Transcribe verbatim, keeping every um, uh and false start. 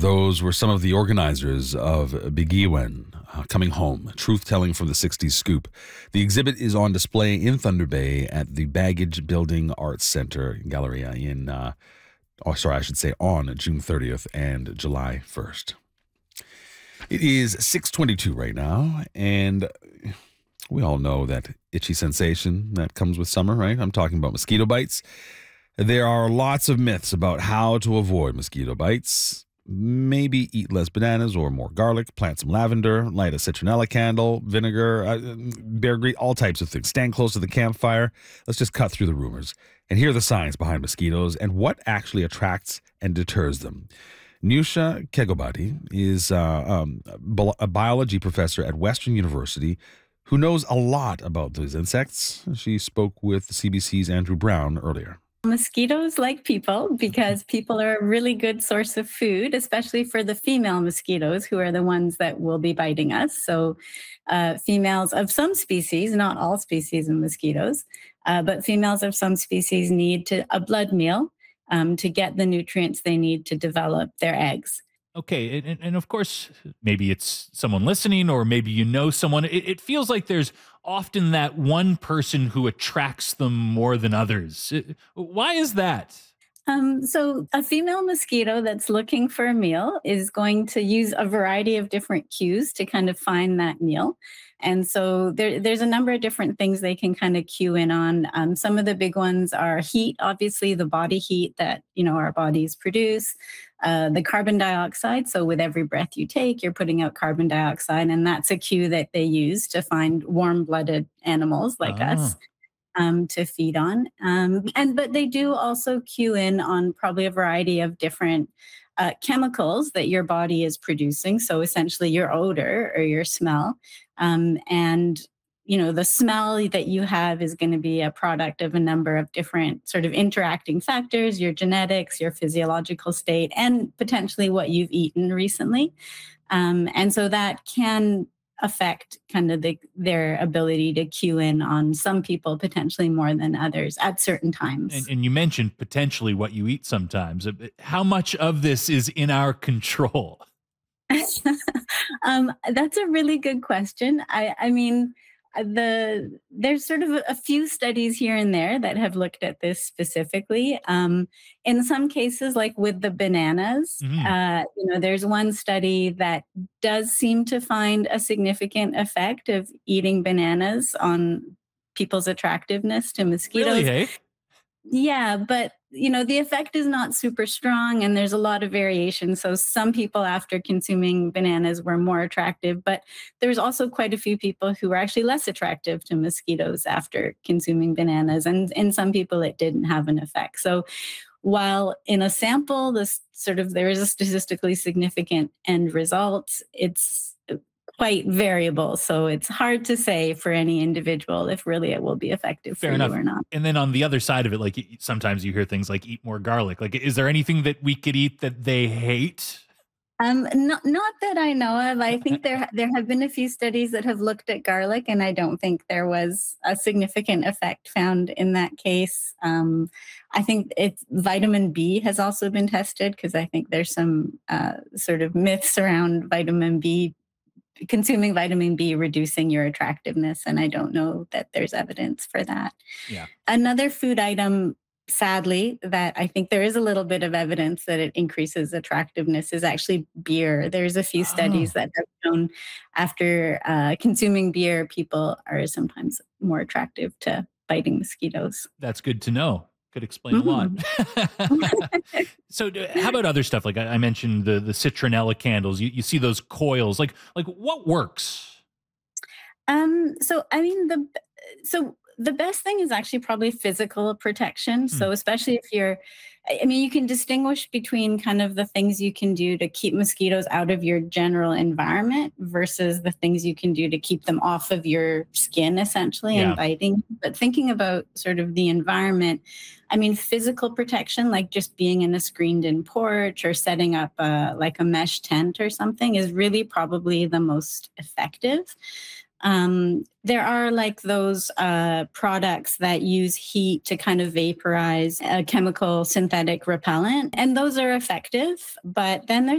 those were some of the organizers of Bigiwen, uh, Coming Home, Truth-Telling from the sixties Scoop. The exhibit is on display in Thunder Bay at the Baggage Building Arts Center Galleria in, uh, oh, sorry, I should say on June thirtieth and July first. It is six twenty-two right now, and we all know that itchy sensation that comes with summer, right? I'm talking about mosquito bites. There are lots of myths about how to avoid mosquito bites. Maybe eat less bananas or more garlic, plant some lavender, light a citronella candle, vinegar, uh, bear grease, all types of things. Stand close to the campfire. Let's just cut through the rumors and hear the science behind mosquitoes and what actually attracts and deters them. Nusha Kegobati is uh, um, a biology professor at Western University who knows a lot about these insects. She spoke with C B C's Andrew Brown earlier. Mosquitoes like people because people are a really good source of food, especially for the female mosquitoes who are the ones that will be biting us. So uh, females of some species, not all species of mosquitoes, uh, but females of some species need to, a blood meal um, to get the nutrients they need to develop their eggs. Okay, and, and of course, maybe it's someone listening, or maybe you know someone. It, it feels like there's often that one person who attracts them more than others. It- why is that? Um, so a female mosquito that's looking for a meal is going to use a variety of different cues to kind of find that meal. And so there, there's a number of different things they can kind of cue in on. Um, some of the big ones are heat, obviously the body heat that, you know, our bodies produce, uh, the carbon dioxide. So with every breath you take, you're putting out carbon dioxide, and that's a cue that they use to find warm-blooded animals like us. Ah. Um, to feed on. Um, and but they do also cue in on probably a variety of different uh, chemicals that your body is producing. So essentially your odor or your smell. Um, and you know, the smell that you have is going to be a product of a number of different sort of interacting factors, your genetics, your physiological state, and potentially what you've eaten recently. Um, and so that can affect kind of the, their ability to cue in on some people potentially more than others at certain times. And, and you mentioned potentially what you eat sometimes. Uh, How much of this is in our control? um, that's a really good question. I, I mean, uh, the there's sort of a, a few studies here and there that have looked at this specifically. Um, in some cases, like with the bananas, Mhm. uh, you know, there's one study that does seem to find a significant effect of eating bananas on people's attractiveness to Really, mosquitoes. hey? Yeah, but you know, the effect is not super strong and there's a lot of variation. So some people after consuming bananas were more attractive, but there's also quite a few people who were actually less attractive to mosquitoes after consuming bananas. And in some people it didn't have an effect. So while in a sample, this sort of there is a statistically significant end result, it's quite variable. So it's hard to say for any individual if really it will be effective Fair for enough. you or not. And then on the other side of it, like y- sometimes you hear things like eat more garlic. Like, is there anything that we could eat that they hate? Um, not not that I know of. I think there there have been a few studies that have looked at garlic, and I don't think there was a significant effect found in that case. Um, I think it's vitamin B has also been tested because I think there's some uh, sort of myths around vitamin B, consuming vitamin B reducing your attractiveness, and I don't know that there's evidence for that. Yeah. Another food item, sadly, that I think there is a little bit of evidence that it increases attractiveness is actually beer. There's a few studies Oh, that have shown after uh, consuming beer, people are sometimes more attractive to biting mosquitoes. that's good to know. Could explain a lot. Mhm. So, d- how about other stuff? Like I, I mentioned the the citronella candles. You, you see those coils. Like like what works? Um, so I mean the so the best thing is actually probably physical protection. Hmm. So especially if you're I I mean you can distinguish between kind of the things you can do to keep mosquitoes out of your general environment versus the things you can do to keep them off of your skin essentially and Yeah. biting. But thinking about sort of the environment, I mean physical protection like just being in a screened in porch or setting up a like a mesh tent or something is really probably the most effective. Um, there are like those uh, products that use heat to kind of vaporize a chemical synthetic repellent, and those are effective. But then there's